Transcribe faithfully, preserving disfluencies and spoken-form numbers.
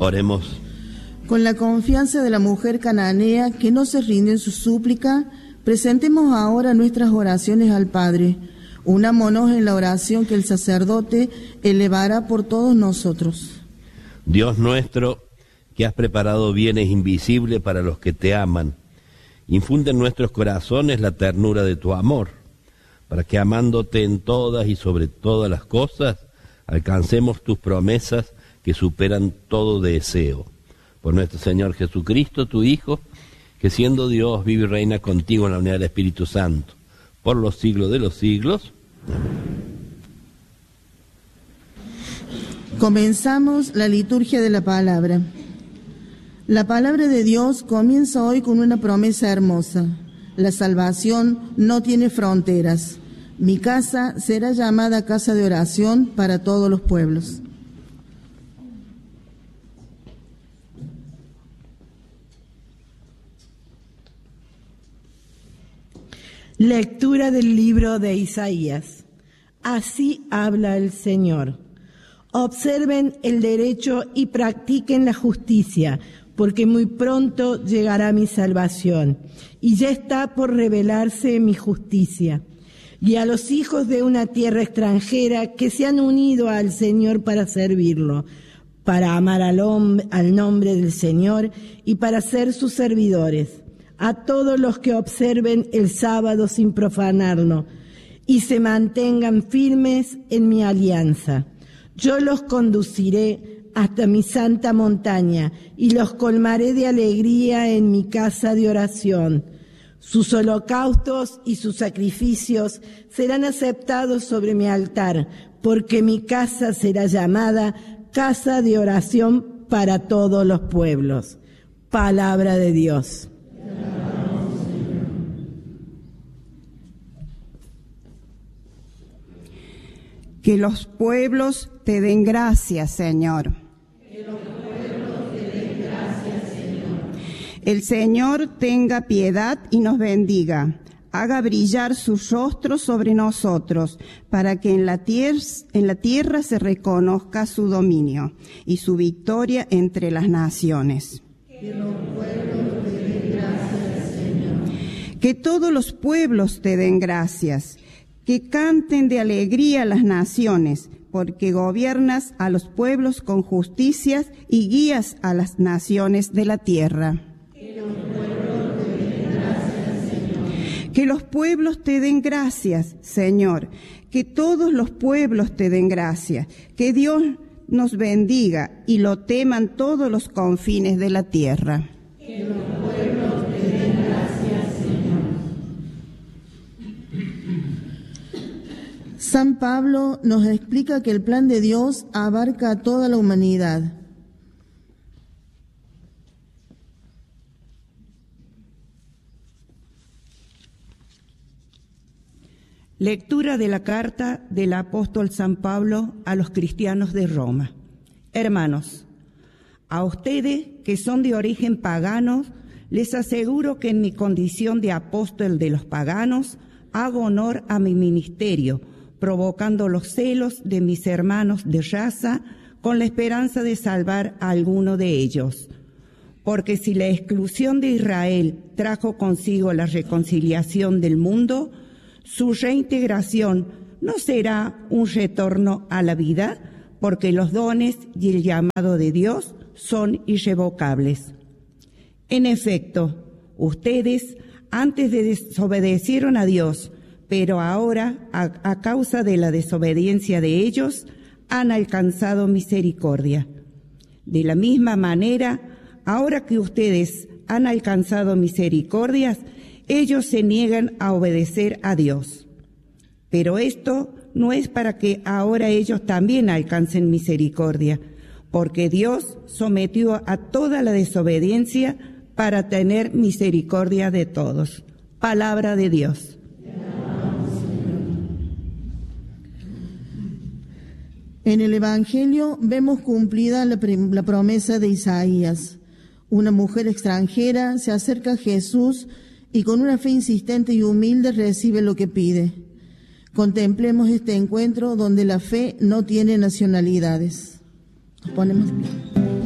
Oremos. Con la confianza de la mujer cananea que no se rinde en su súplica, presentemos ahora nuestras oraciones al Padre. Unámonos en la oración que el sacerdote elevará por todos nosotros. Dios nuestro, que has preparado bienes invisibles para los que te aman, infunde en nuestros corazones la ternura de tu amor, para que amándote en todas y sobre todas las cosas, alcancemos tus promesas que superan todo deseo. Por nuestro Señor Jesucristo, tu Hijo, que siendo Dios vive y reina contigo en la unidad del Espíritu Santo, por los siglos de los siglos. Comenzamos la liturgia de la palabra. La palabra de Dios comienza hoy con una promesa hermosa. La salvación no tiene fronteras. Mi casa será llamada casa de oración para todos los pueblos. Lectura del libro de Isaías. Así habla el Señor. Observen el derecho y practiquen la justicia, porque muy pronto llegará mi salvación, y ya está por revelarse mi justicia. Y a los hijos de una tierra extranjera que se han unido al Señor para servirlo, para amar al, hombre, al nombre del Señor y para ser sus servidores. A todos los que observen el sábado sin profanarlo y se mantengan firmes en mi alianza. Yo los conduciré hasta mi santa montaña y los colmaré de alegría en mi casa de oración. Sus holocaustos y sus sacrificios serán aceptados sobre mi altar, porque mi casa será llamada casa de oración para todos los pueblos. Palabra de Dios. Que los pueblos te den gracias, Señor. Que los pueblos te den gracias, Señor. El Señor tenga piedad y nos bendiga. Haga brillar su rostro sobre nosotros, para que en la, tierra, en la tierra se reconozca su dominio y su victoria entre las naciones. Que los pueblos te den gracias, Señor. Que todos los pueblos te den gracias. Que canten de alegría las naciones, porque gobiernas a los pueblos con justicias y guías a las naciones de la tierra. Que los pueblos te den gracias, Señor. Que los pueblos te den gracias, Señor. Que todos los pueblos te den gracias. Que Dios nos bendiga y lo teman todos los confines de la tierra. Que los pueblos te den gracias, Señor. San Pablo nos explica que el plan de Dios abarca a toda la humanidad. Lectura de la carta del apóstol San Pablo a los cristianos de Roma. Hermanos, a ustedes que son de origen pagano, les aseguro que en mi condición de apóstol de los paganos hago honor a mi ministerio, provocando los celos de mis hermanos de raza con la esperanza de salvar a alguno de ellos. Porque si la exclusión de Israel trajo consigo la reconciliación del mundo, su reintegración no será un retorno a la vida, porque los dones y el llamado de Dios son irrevocables. En efecto, ustedes antes desobedecieron a Dios, pero ahora, a, a causa de la desobediencia de ellos, han alcanzado misericordia. De la misma manera, ahora que ustedes han alcanzado misericordias, ellos se niegan a obedecer a Dios. Pero esto no es para que ahora ellos también alcancen misericordia, porque Dios sometió a toda la desobediencia para tener misericordia de todos. Palabra de Dios. En el Evangelio vemos cumplida la, la promesa de Isaías. Una mujer extranjera se acerca a Jesús y con una fe insistente y humilde recibe lo que pide. Contemplemos este encuentro donde la fe no tiene nacionalidades. Nos ponemos de pie.